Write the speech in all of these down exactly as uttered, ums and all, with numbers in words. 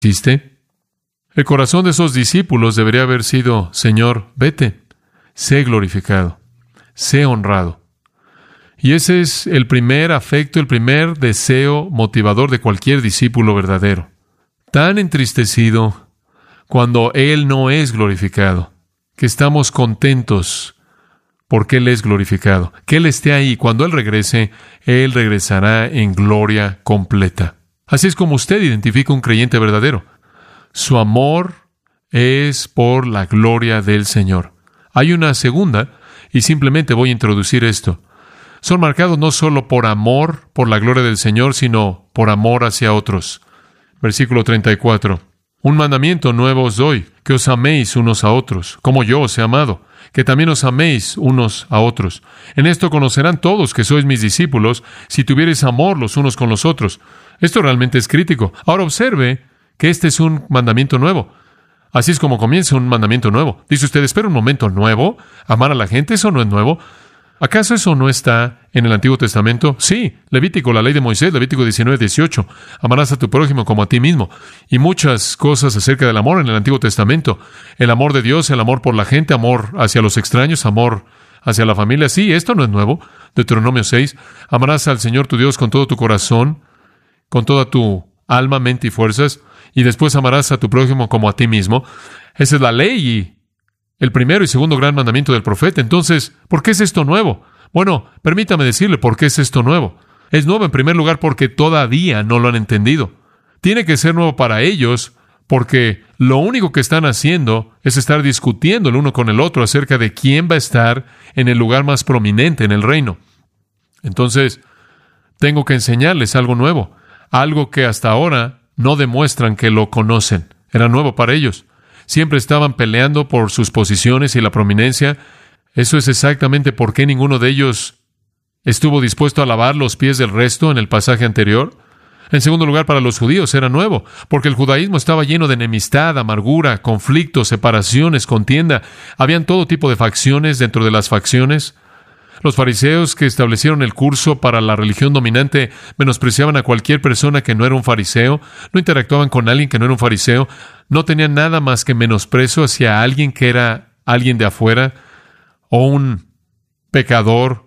¿Existe? El corazón de esos discípulos debería haber sido: Señor, vete, sé glorificado, sé honrado. Y ese es el primer afecto, el primer deseo motivador de cualquier discípulo verdadero. Tan entristecido cuando Él no es glorificado, que estamos contentos porque Él es glorificado, que Él esté ahí. Cuando Él regrese, Él regresará en gloria completa. Así es como usted identifica un creyente verdadero. Su amor es por la gloria del Señor. Hay una segunda, y simplemente voy a introducir esto. Son marcados no solo por amor por la gloria del Señor, sino por amor hacia otros. Versículo treinta y cuatro. Un mandamiento nuevo os doy, que os améis unos a otros, como yo os he amado, que también os améis unos a otros. En esto conocerán todos que sois mis discípulos, si tuviereis amor los unos con los otros. Esto realmente es crítico. Ahora observe que este es un mandamiento nuevo. Así es como comienza un mandamiento nuevo. Dice usted: espera un momento, ¿nuevo? ¿Amar a la gente? ¿Eso no es nuevo? ¿Acaso eso no está en el Antiguo Testamento? Sí, Levítico, la ley de Moisés, Levítico diecinueve, dieciocho. Amarás a tu prójimo como a ti mismo. Y muchas cosas acerca del amor en el Antiguo Testamento. El amor de Dios, el amor por la gente, amor hacia los extraños, amor hacia la familia. Sí, esto no es nuevo. Deuteronomio seis. Amarás al Señor tu Dios con todo tu corazón, con toda tu alma, mente y fuerzas. Y después amarás a tu prójimo como a ti mismo. Esa es la ley y el primero y segundo gran mandamiento del profeta. Entonces, ¿por qué es esto nuevo? Bueno, permítame decirle por qué es esto nuevo. Es nuevo en primer lugar porque todavía no lo han entendido. Tiene que ser nuevo para ellos porque lo único que están haciendo es estar discutiendo el uno con el otro acerca de quién va a estar en el lugar más prominente en el reino. Entonces, tengo que enseñarles algo nuevo, algo que hasta ahora no demuestran que lo conocen. Era nuevo para ellos. Siempre estaban peleando por sus posiciones y la prominencia. Eso es exactamente por qué ninguno de ellos estuvo dispuesto a lavar los pies del resto en el pasaje anterior. En segundo lugar, para los judíos era nuevo, porque el judaísmo estaba lleno de enemistad, amargura, conflictos, separaciones, contienda. Habían todo tipo de facciones dentro de las facciones. Los fariseos, que establecieron el curso para la religión dominante, menospreciaban a cualquier persona que no era un fariseo, no interactuaban con alguien que no era un fariseo, no tenían nada más que menosprecio hacia alguien que era alguien de afuera, o un pecador,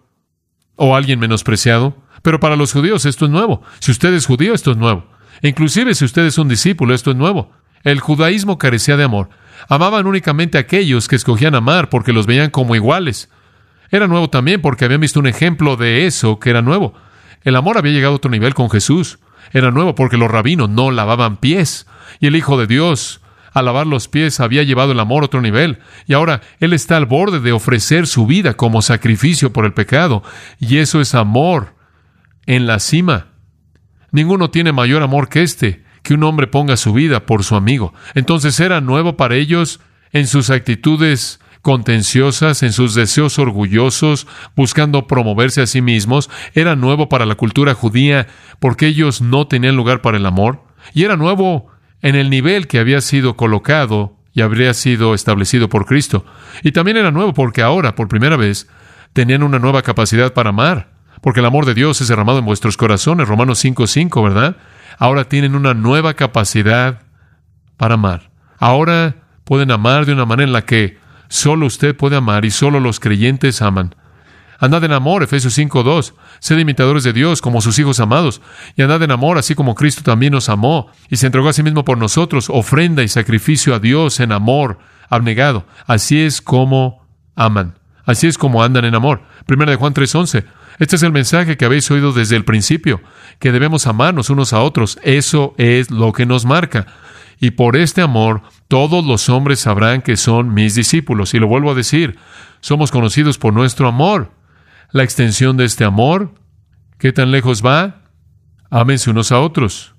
o alguien menospreciado. Pero para los judíos esto es nuevo. Si usted es judío, esto es nuevo. E inclusive si usted es un discípulo, esto es nuevo. El judaísmo carecía de amor. Amaban únicamente a aquellos que escogían amar porque los veían como iguales. Era nuevo también porque habían visto un ejemplo de eso que era nuevo. El amor había llegado a otro nivel con Jesús. Era nuevo porque los rabinos no lavaban pies. Y el Hijo de Dios, al lavar los pies, había llevado el amor a otro nivel. Y ahora Él está al borde de ofrecer su vida como sacrificio por el pecado. Y eso es amor en la cima. Ninguno tiene mayor amor que este, que un hombre ponga su vida por su amigo. Entonces era nuevo para ellos en sus actitudes contenciosas, en sus deseos orgullosos, buscando promoverse a sí mismos. Era nuevo para la cultura judía porque ellos no tenían lugar para el amor. Y era nuevo en el nivel que había sido colocado y habría sido establecido por Cristo. Y también era nuevo porque ahora, por primera vez, tenían una nueva capacidad para amar. Porque el amor de Dios es derramado en vuestros corazones, Romanos cinco cinco, ¿verdad? Ahora tienen una nueva capacidad para amar. Ahora pueden amar de una manera en la que solo usted puede amar y solo los creyentes aman. Andad en amor, Efesios cinco dos. Sed imitadores de Dios como sus hijos amados. Y andad en amor, así como Cristo también nos amó y se entregó a sí mismo por nosotros, ofrenda y sacrificio a Dios en amor abnegado. Así es como aman. Así es como andan en amor. Primera de Juan tres once. Este es el mensaje que habéis oído desde el principio, que debemos amarnos unos a otros. Eso es lo que nos marca. Y por este amor, todos los hombres sabrán que son mis discípulos. Y lo vuelvo a decir, somos conocidos por nuestro amor. La extensión de este amor, ¿qué tan lejos va? Ámense unos a otros.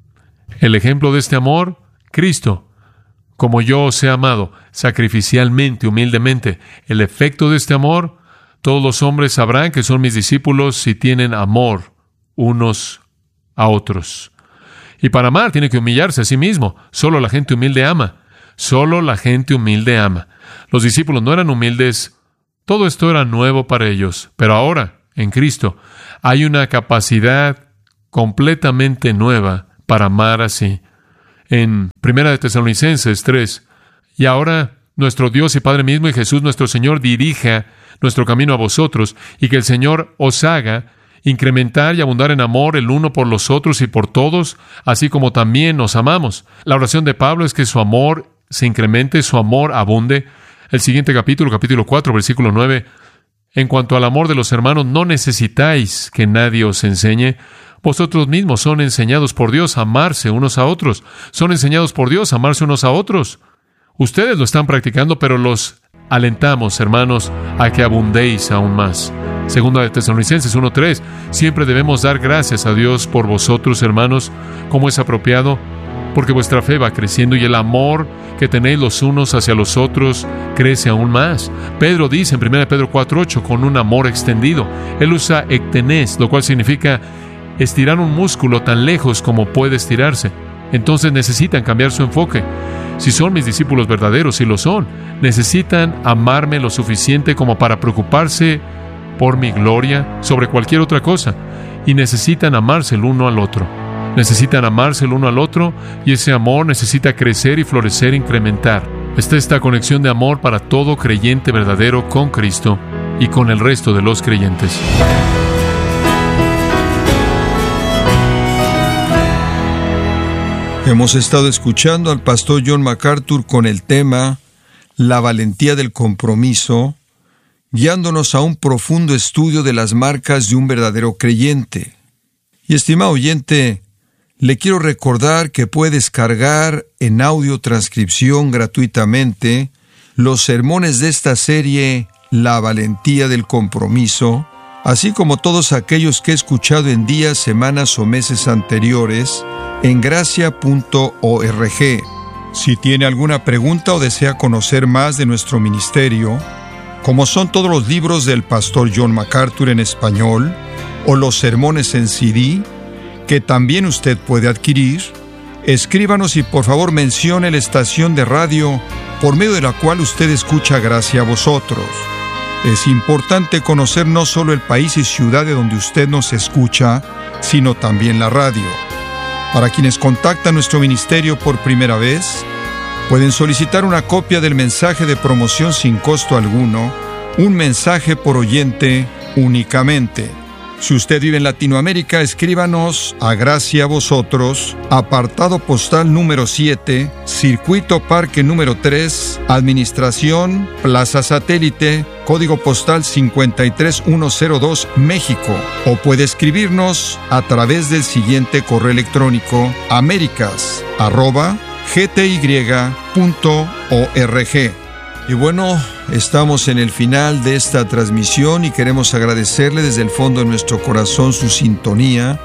El ejemplo de este amor, Cristo. Como yo os he amado, sacrificialmente, humildemente. El efecto de este amor, todos los hombres sabrán que son mis discípulos si tienen amor unos a otros. Y para amar tiene que humillarse a sí mismo. Solo la gente humilde ama. Solo la gente humilde ama. Los discípulos no eran humildes. Todo esto era nuevo para ellos. Pero ahora, en Cristo, hay una capacidad completamente nueva para amar así. en Primera de Tesalonicenses tres. Y ahora nuestro Dios y Padre mismo y Jesús nuestro Señor dirija nuestro camino a vosotros, y que el Señor os haga incrementar y abundar en amor el uno por los otros y por todos, así como también nos amamos. La oración de Pablo es que su amor se incremente, su amor abunde. El siguiente capítulo, capítulo cuatro, versículo nueve. En cuanto al amor de los hermanos, no necesitáis que nadie os enseñe. Vosotros mismos son enseñados por Dios a amarse unos a otros. Son enseñados por Dios a amarse unos a otros. Ustedes lo están practicando, pero los alentamos, hermanos, a que abundéis aún más. Segunda de Tesalonicenses uno tres. Siempre debemos dar gracias a Dios por vosotros, hermanos, como es apropiado, porque vuestra fe va creciendo y el amor que tenéis los unos hacia los otros crece aún más. Pedro dice en primera de Pedro cuatro ocho, con un amor extendido. Él usa ektenés, lo cual significa estirar un músculo tan lejos como puede estirarse. Entonces necesitan cambiar su enfoque. Si son mis discípulos verdaderos, si lo son, necesitan amarme lo suficiente como para preocuparse por mi gloria sobre cualquier otra cosa, y necesitan amarse el uno al otro. Necesitan amarse el uno al otro, y ese amor necesita crecer y florecer e incrementar. Está esta conexión de amor para todo creyente verdadero con Cristo y con el resto de los creyentes. Hemos estado escuchando al pastor John MacArthur con el tema La valentía del compromiso, guiándonos a un profundo estudio de las marcas de un verdadero creyente. Y estimado oyente, le quiero recordar que puede descargar en audio transcripción gratuitamente los sermones de esta serie La valentía del compromiso, así como todos aquellos que he escuchado en días, semanas o meses anteriores en gracia punto org. Si tiene alguna pregunta o desea conocer más de nuestro ministerio, como son todos los libros del pastor John MacArthur en español, o los sermones en C D, que también usted puede adquirir, escríbanos y por favor mencione la estación de radio por medio de la cual usted escucha Gracia a Vosotros. Es importante conocer no solo el país y ciudad de donde usted nos escucha, sino también la radio. Para quienes contactan nuestro ministerio por primera vez, pueden solicitar una copia del mensaje de promoción sin costo alguno, un mensaje por oyente únicamente. Si usted vive en Latinoamérica, escríbanos a Gracia a Vosotros, apartado postal número siete, Circuito Parque número tres, Administración, Plaza Satélite, código postal cincuenta y tres mil ciento dos, México. O puede escribirnos a través del siguiente correo electrónico, americas arroba g t y punto org. Y bueno, estamos en el final de esta transmisión y queremos agradecerle desde el fondo de nuestro corazón su sintonía.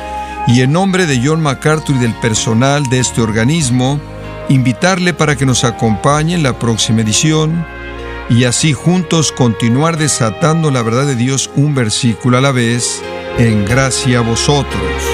Y en nombre de John MacArthur y del personal de este organismo, invitarle para que nos acompañe en la próxima edición y así juntos continuar desatando la verdad de Dios un versículo a la vez en Gracia a Vosotros.